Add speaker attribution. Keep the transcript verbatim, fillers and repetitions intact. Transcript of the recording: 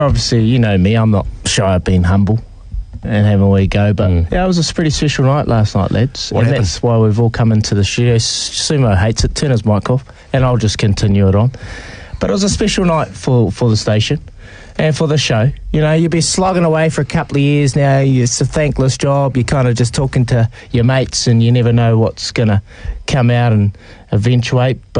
Speaker 1: Obviously, you know me, I'm not shy of being humble and having a wee go, but mm. yeah, it was a pretty special night last night, lads.
Speaker 2: What
Speaker 1: and
Speaker 2: happened?
Speaker 1: That's why we've all come into the studio. Sumo hates it, turn his mic off, and I'll just continue it on. But it was a special night for, for the station and for the show. You know, you've been slogging away for a couple of years now. It's a thankless job. You're kind of just talking to your mates and you never know what's going to come out and eventuate. But